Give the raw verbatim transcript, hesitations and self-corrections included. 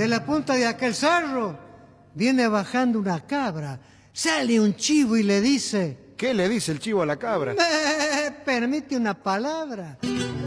De la punta de aquel cerro viene bajando una cabra. Sale un chivo y le dice... ¿Qué le dice el chivo a la cabra? ¿Me permite una palabra?